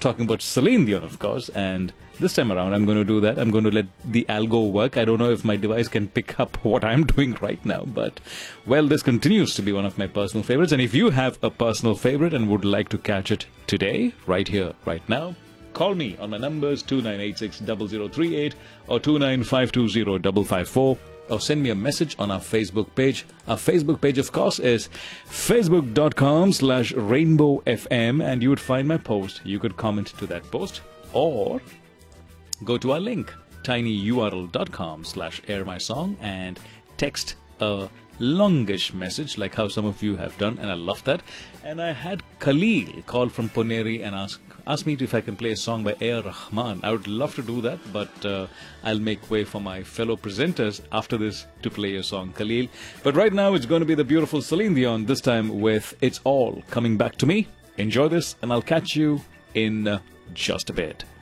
talking about Celine Dion, of course, and this time around I'm going to do that. I'm going to let the algo work. I don't know if my device can pick up what I'm doing right now, but, well, this continues to be one of my personal favorites, and if you have a personal favorite and would like to catch it today, right here, right now, call me on my numbers 2986-0038 or 29520-554, or send me a message on our Facebook page. Our Facebook page, of course, is facebook.com/rainbowfm, and you would find my post. You could comment to that post, or go to our link, tinyurl.com/airmysong, and text a longish message like how some of you have done, and I love that. And I had Khalil call from Poneri and ask me if I can play a song by A.R. Rahman. I would love to do that, but I'll make way for my fellow presenters after this to play your song, Khalil. But right now it's going to be the beautiful Celine Dion, this time with It's All Coming Back to Me. Enjoy this, and I'll catch you in just a bit.